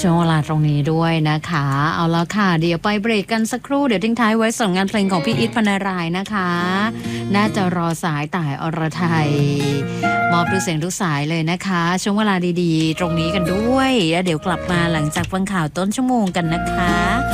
ช่วงเวลาตรงนี้ด้วยนะคะเอาละค่ะเดี๋ยวไปเบรกกันสักครู่เดี๋ยวทิ้งท้ายไว้ส่งงานเพลงของพี่อีทพรรณรายนะคะน่าจะรอสายต่ายอรไทยมอบทุกเสียงทุกสายเลยนะคะช่วงเวลาดีๆตรงนี้กันด้วยแล้วเดี๋ยวกลับมาหลังจากฟังข่าวต้นชั่วโมงกันนะคะ